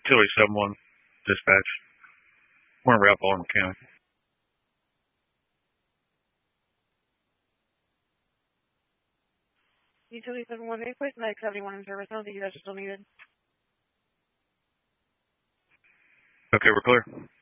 Utility 71 dispatch. We're in Ralph Baldwin County. Utility 718, please, Medic 71 in service. I don't think you guys are still needed. Okay, we're clear.